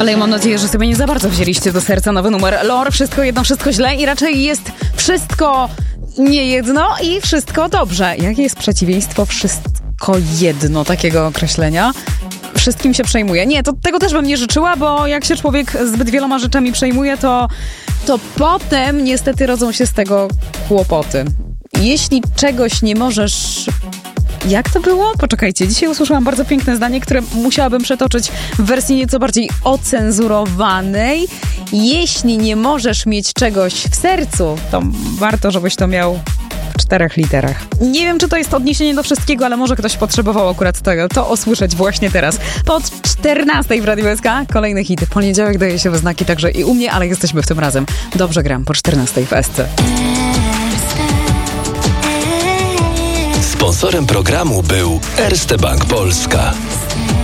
Ale ja mam nadzieję, że sobie nie za bardzo wzięliście do serca nowy numer Lor. Wszystko jedno, wszystko źle i raczej jest wszystko nie jedno i wszystko dobrze. Jakie jest przeciwieństwo wszystko jedno takiego określenia? Wszystkim się przejmuje. Nie, to tego też bym nie życzyła, bo jak się człowiek zbyt wieloma rzeczami przejmuje, to potem niestety rodzą się z tego kłopoty. Jeśli czegoś nie możesz... Jak to było? Poczekajcie, dzisiaj usłyszałam bardzo piękne zdanie, które musiałabym przetoczyć w wersji nieco bardziej ocenzurowanej. Jeśli nie możesz mieć czegoś w sercu, to warto, żebyś to miał w 4 literach. Nie wiem, czy to jest odniesienie do wszystkiego, ale może ktoś potrzebował akurat tego. To usłyszeć właśnie teraz. Pod 14 w Radiu SK kolejny hit. Poniedziałek daje się we znaki także i u mnie, ale jesteśmy w tym razem. Dobrze gram po 14 w SC. Sponsorem programu był Erste Bank Polska.